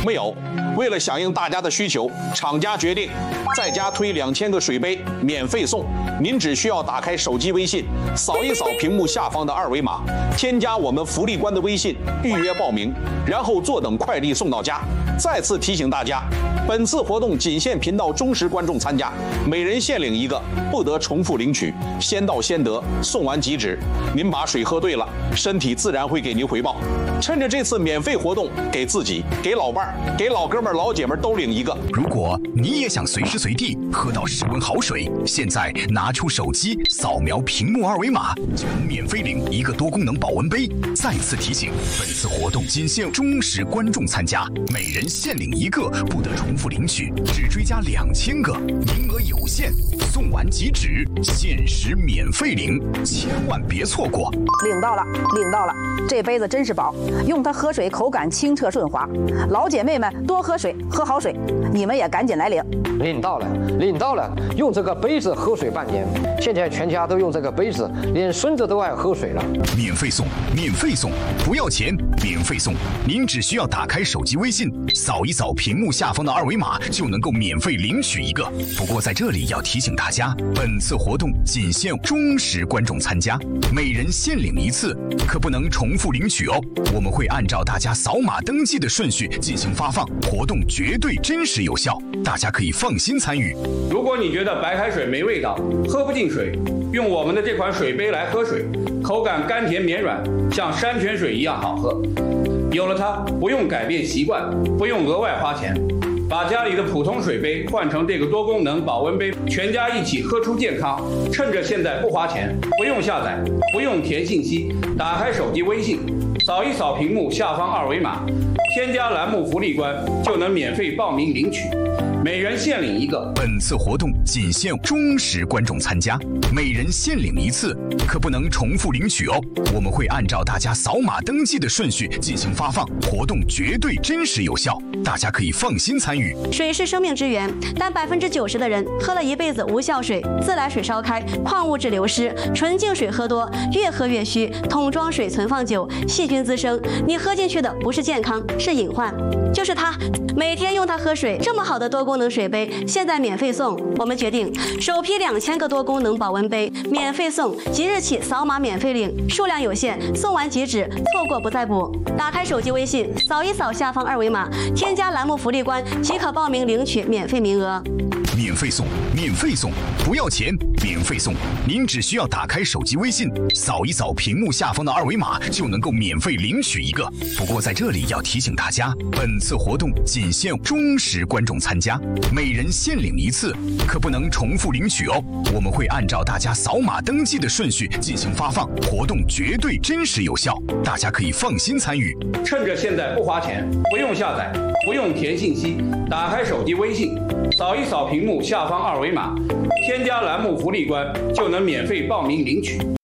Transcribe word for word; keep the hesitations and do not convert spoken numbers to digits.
没有。为了响应大家的需求，厂家决定再加推两千个水杯，免费送。您只需要打开手机微信，扫一扫屏幕下方的二维码，添加我们福利官的微信预约报名，然后坐等快递送到家。再次提醒大家，本次活动仅限频道忠实观众参加，每人限领一个，不得重复领取，先到先得，送完即止。您把水喝对了，身体自然会给您回报。趁着这次免费活动，给自己、给老伴儿、给老哥们儿、老姐们儿都领一个。 如果你也想随时随地喝到室温好水，现在拿出手机扫描屏幕二维码，就能免费领一个多功能保温杯。再次提醒，本次活动仅限忠实观众参加，每人限领一个，不得重复领取，只追加两千个，名额有限，送完即止，限时免费领，千万别错过。 领到了，领到了，这杯子真是宝，用它喝水口感清澈顺滑。老姐妹们多喝水，喝好水，你们也赶紧来领。 领到了，领到了，用这个杯子喝水半年，现在全家都用这个杯子，连孙子都爱喝水了。 免费送，免费送，不要钱，免费送。您只需要打开手机微信，扫一扫屏幕下方的二维码，就能够免费领取一个。不过在这里要提醒大家，本次活动仅限忠实观众参加，每人限领一次，可不能重复领取哦。我们会按照大家扫码登记的顺序进行发放，活动绝对真实有效，大家可以放心参与。 如果你觉得白开水没味道，喝不进水，用我们的这款水杯来喝水，口感甘甜绵软，像山泉水一样好喝。有了它，不用改变习惯，不用额外花钱，把家里的普通水杯换成这个多功能保温杯，全家一起喝出健康。趁着现在不花钱，不用下载，不用填信息，打开手机微信，扫一扫屏幕下方二维码，添加栏目福利官，就能免费报名领取，每人限领一个。 本次活动仅限忠实观众参加，每人限领一次，可不能重复领取哦。我们会按照大家扫码登记的顺序进行发放，活动绝对真实有效，大家可以放心参与。 水是生命之源，但百分之九十的人喝了一辈子无效水，自来水烧开，矿物质流失，纯净水喝多，越喝越虚，桶装水存放久，细菌滋生，你喝进去的不是健康，是隐患。就是它，每天用它喝水，这么好的多功能水杯，现在免费送。我们决定首批两千个多功能保温杯免费送，即日起扫码免费领，数量有限，送完即止，错过不再补。打开手机微信，扫一扫下方二维码，添加栏目福利官即可报名领取免费名额。 免费送，免费送，不要钱，免费送。您只需要打开手机微信，扫一扫屏幕下方的二维码，就能够免费领取一个。不过在这里要提醒大家，本次活动仅限忠实观众参加，每人限领一次，可不能重复领取哦。我们会按照大家扫码登记的顺序进行发放，活动绝对真实有效，大家可以放心参与。 趁着现在不花钱，不用下载，不用填信息，打开手机微信，扫一扫屏幕下方二维码，添加栏目福利官，就能免费报名领取，